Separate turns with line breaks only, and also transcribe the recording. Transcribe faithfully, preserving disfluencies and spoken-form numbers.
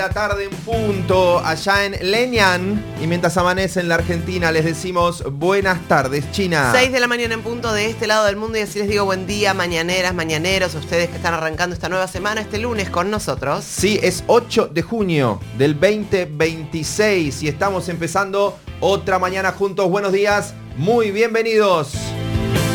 La tarde en punto allá en Leñán, y mientras amanece en la Argentina les decimos buenas tardes, China.
seis de la mañana en punto de este lado del mundo, y así les digo buen día, mañaneras, mañaneros, ustedes que están arrancando esta nueva semana, este lunes con nosotros.
Sí, es ocho de junio del veinte veintiséis y estamos empezando otra mañana juntos. Buenos días, muy bienvenidos.